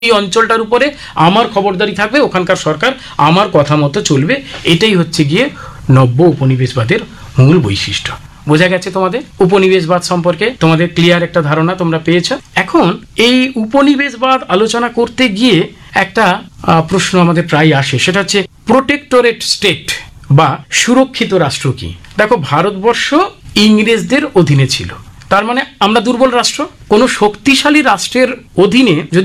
এই অঞ্চলটার উপরে আমার খবরদারি থাকবে, ওখানকার সরকার আমার কথা মতো চলবে। এটাই হচ্ছে গিয়ে নব্য উপনিবেশবাদের মূল বৈশিষ্ট্য। বোঝা গেছে তোমাদের উপনিবেশবাদ সম্পর্কে? তোমাদের ক্লিয়ার একটা ধারণা তোমরা পেয়েছো। এখন এই উপনিবেশবাদ আলোচনা করতে গিয়ে একটা প্রশ্ন আমাদের প্রায় আসে, সেটা হচ্ছে প্রোটেক্টরেট স্টেট বা সুরক্ষিত রাষ্ট্র কি। দেখো, ভারতবর্ষ ইংরেজদের অধীনে ছিল, তার মানে আমরা দুর্বল রাষ্ট্র। কোনো শক্তিশালী রাষ্ট্রের অধীনে যদি